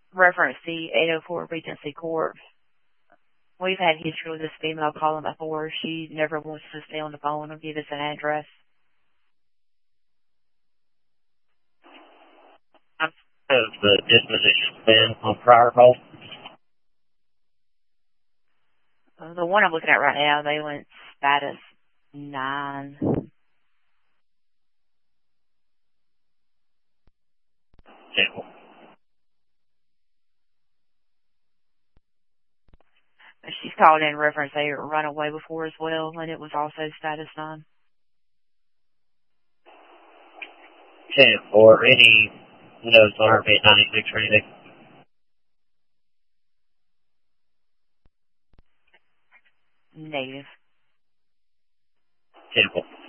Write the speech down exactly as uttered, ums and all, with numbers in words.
Reference C eight oh four Regency Court. We've had history with this female calling before. She never wants to stay on the phone or give us an address. Has the disposition been on prior calls? Uh, the one I'm looking at right now, they went status nine. Sample. She's called in reference a runaway before as well, and it was also status nine. Okay, or any notes on R P ninety-six or anything? Negative. Sample.